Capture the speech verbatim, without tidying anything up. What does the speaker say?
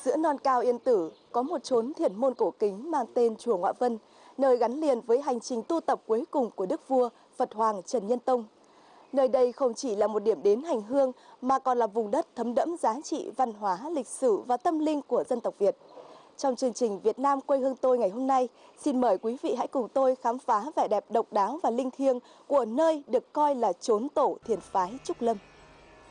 Giữa non cao yên tử có một chốn thiền môn cổ kính mang tên Chùa Ngoạ Vân, nơi gắn liền với hành trình tu tập cuối cùng của Đức Vua Phật Hoàng Trần Nhân Tông. Nơi đây không chỉ là một điểm đến hành hương mà còn là vùng đất thấm đẫm giá trị văn hóa, lịch sử và tâm linh của dân tộc Việt. Trong chương trình Việt Nam quê hương tôi ngày hôm nay, xin mời quý vị hãy cùng tôi khám phá vẻ đẹp độc đáo và linh thiêng của nơi được coi là chốn tổ thiền phái Trúc Lâm.